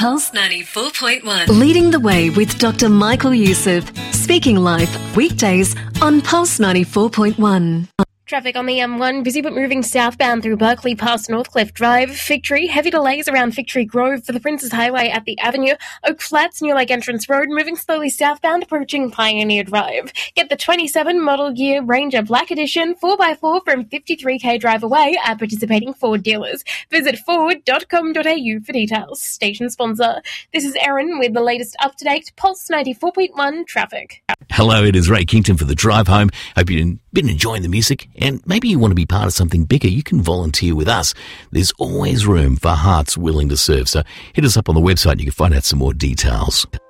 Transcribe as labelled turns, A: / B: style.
A: Pulse 94.1. Leading the way with Dr. Michael Youssef. Speaking live weekdays on Pulse 94.1.
B: Traffic on the M1, busy but moving southbound through Berkeley past Northcliffe Drive. Victory, heavy delays around Victory Grove for the Princes Highway at the Avenue. Oak Flats, New Lake Entrance Road, moving slowly southbound approaching Pioneer Drive. Get the 27 model year Ranger Black Edition 4x4 from 53k drive away at participating Ford dealers. Visit ford.com.au for details. Station sponsor. This is Erin with the latest up-to-date Pulse 94.1 traffic.
C: Hello, it is Ray Kington for the drive home. Hope you've been enjoying the music and maybe you want to be part of something bigger. You can volunteer with us. There's always room for hearts willing to serve. So hit us up on the website and you can find out some more details.